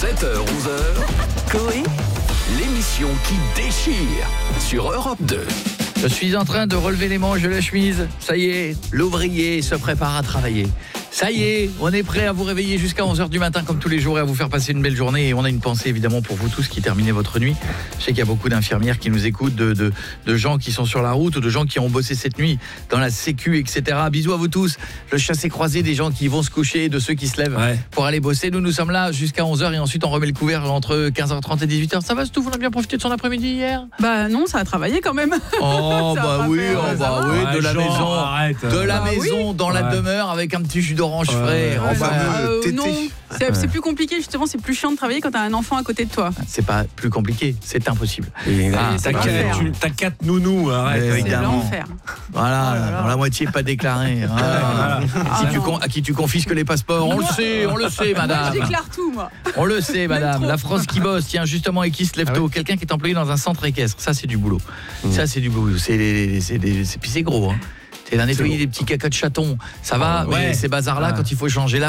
7h-11h, Coé, l'émission qui déchire sur Europe 2. Je suis en train de relever les manches de la chemise. Ça y est, l'ouvrier se prépare à travailler. Ça y est, on est prêt à vous réveiller jusqu'à 11h du matin comme tous les jours et à vous faire passer une belle journée. Et on a une pensée évidemment pour vous tous qui terminez votre nuit. Je sais qu'il y a beaucoup d'infirmières qui nous écoutent, de gens qui sont sur la route ou de gens qui ont bossé cette nuit dans la sécu, etc. Bisous à vous tous. Le chassé-croisé des gens qui vont se coucher, de ceux qui se lèvent pour aller bosser. Nous sommes là jusqu'à 11h et ensuite on remet le couvert entre 15h30 et 18h. Ça va, Stouff? On a bien profité de son après-midi hier? Bah non, ça a travaillé quand même. Oh bah oui, de la maison, maison dans la demeure avec un petit jus d'orange frais. Non, c'est plus compliqué justement, c'est plus chiant de travailler quand t'as un enfant à côté de toi. C'est pas plus compliqué, c'est impossible. T'as 4 nounous, arrête. Évidemment. C'est l'enfer. Voilà, dans la moitié pas déclaré. À qui tu confisques les passeports, on le sait, madame. Je déclare tout, moi. On le sait, madame. La France qui bosse, tiens, justement, et qui se lève tôt. Quelqu'un qui est employé dans un centre équestre, ça c'est du boulot. Ça c'est du boulot. Puis c'est gros, hein. C'est la nettoyer des petits cacas de chatons. Ça va, mais ces bazars-là, quand il faut changer la